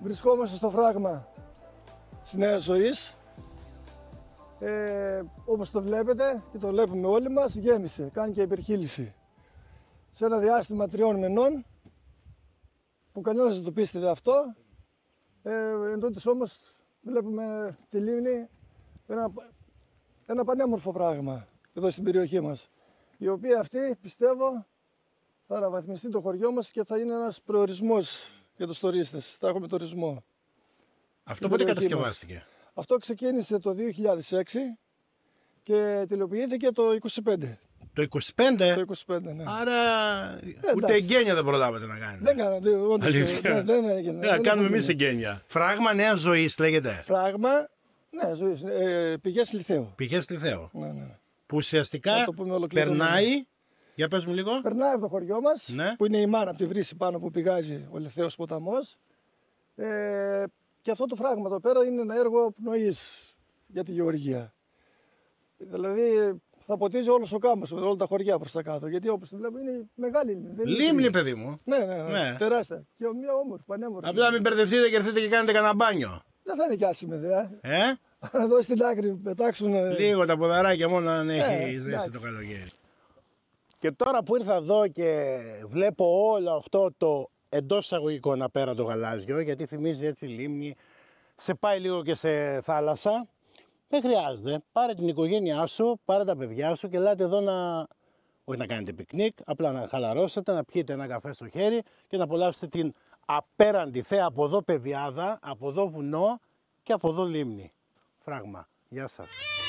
Βρισκόμαστε στο φράγμα της Νέας Ζωής. Όπως το βλέπετε και το βλέπουμε όλοι μας, γέμισε, κάνει και υπερχείληση. Σε ένα διάστημα 3 μηνών, που κανένας δεν το πίστευε αυτό, εν τούτης όμως βλέπουμε τη λίμνη, ένα πανέμορφο πράγμα εδώ στην περιοχή μας, η οποία αυτή πιστεύω θα αναβαθμιστεί το χωριό μας και θα είναι ένας προορισμός για τους τουρίστες. Θα έχουμε τουρισμό. Αυτό πότε κατασκευάστηκε? Αυτό ξεκίνησε το 2006 και τελειοποιήθηκε το 2025. Το 25? Το 25, ναι. Άρα ούτε εγγένεια δεν προλάβατε να κάνετε. Δεν κάνατε, όντως. Δεν έγινε. Να κάνουμε εμείς εγγένεια. Φράγμα Νέας Ζωής λέγεται. Φράγμα Νέας Ζωής, πηγές Λιθαίου. Πηγές Λιθαίου. Ναι. Που ουσιαστικά περνάει. Για πες μου λίγο. Περνάει από το χωριό μας, Ναι. που είναι η μάνα από τη βρύση πάνω που πηγάζει ο Λιθαίος ποταμός. Και αυτό το φράγμα εδώ πέρα είναι ένα έργο πνοής για τη γεωργία. Δηλαδή θα ποτίζει όλος ο κάμπος με όλα τα χωριά προς τα κάτω. Γιατί όπως το βλέπω είναι μεγάλη λίμνη. Λίμνη, παιδί μου. Ναι, τεράστια. Και μια όμορφη, πανέμορφη. Απλά μην μπερδευτείτε και έρθετε και κάνετε κανένα μπάνιο. Δεν θα είναι κι άσχημη ιδέα. Εδώ στην άκρη πετάξουν. Λίγο τα ποδαράκια μόνο αν έχει ζέστη το καλοκαίρι. Και τώρα που ήρθα εδώ και βλέπω όλο αυτό το εντός εισαγωγικών απέραντο γαλάζιο, γιατί θυμίζει έτσι λίμνη, σε πάει λίγο και σε θάλασσα, δεν χρειάζεται. Πάρε την οικογένειά σου, πάρε τα παιδιά σου και ελάτε εδώ όχι να κάνετε πικνίκ, απλά να χαλαρώσετε, να πιείτε ένα καφέ στο χέρι και να απολαύσετε την απέραντη θέα, από εδώ πεδιάδα, από εδώ βουνό και από εδώ λίμνη. Φράγμα. Γεια σας.